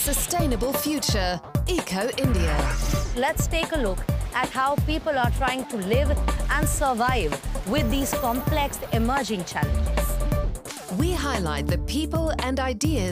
Sustainable future, Eco India. Let's take a look at how people are trying to live and survive with these complex emerging challenges. We highlight the people and ideas